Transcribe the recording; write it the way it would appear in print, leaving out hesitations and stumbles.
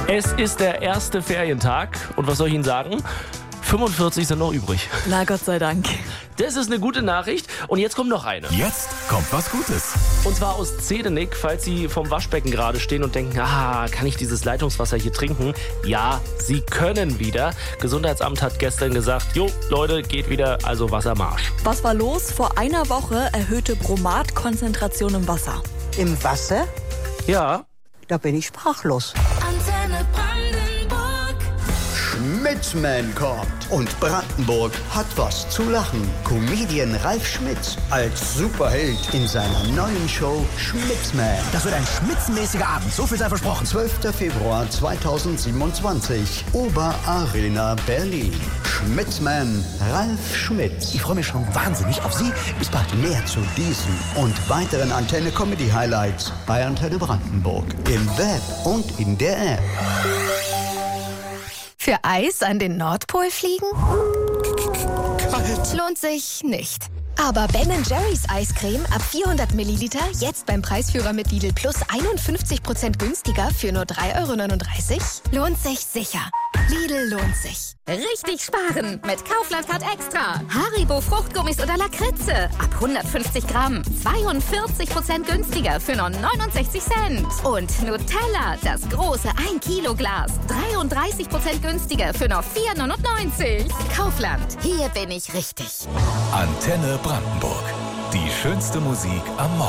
Es ist der erste Ferientag und was soll ich Ihnen sagen? 45 sind noch übrig. Na, Gott sei Dank. Das ist eine gute Nachricht und jetzt kommt noch eine. Jetzt kommt was Gutes. Und zwar aus Zedenik, falls Sie vom Waschbecken gerade stehen und denken, kann ich dieses Leitungswasser hier trinken? Ja, Sie können wieder. Gesundheitsamt hat gestern gesagt, jo, Leute, geht wieder, also Wassermarsch. Was war los? Vor einer Woche erhöhte Bromatkonzentration im Wasser. Im Wasser? Ja. Da bin ich sprachlos. Antenne Brandenburg. Schmitzman kommt und Brandenburg hat was zu lachen. Comedian Ralf Schmitz als Superheld in seiner neuen Show Schmitzman. Das wird ein schmitzenmäßiger Abend, so viel sei versprochen. 12. Februar 2027, Oberarena Berlin. Schmitzman Ralf Schmitz. Ich freue mich schon wahnsinnig auf Sie. Bis bald. Mehr zu diesen und weiteren Antenne-Comedy-Highlights bei Antenne Brandenburg. Im Web und in der App. Für Eis an den Nordpol fliegen? Kalt. Lohnt sich nicht. Aber Ben & Jerry's Eiscreme ab 400 Milliliter jetzt beim Preisführer mit Lidl Plus 51% günstiger für nur 3,39 € lohnt sich sicher. Lidl lohnt sich. Richtig sparen mit Kaufland-Card Extra. Haribo Fruchtgummis oder Lakritze ab 150 Gramm. 42% günstiger für nur 69 Cent. Und Nutella, das große 1 Kilo Glas. 33% günstiger für nur 4,99 €. Kaufland, hier bin ich richtig. Antenne Brandenburg. Die schönste Musik am Morgen.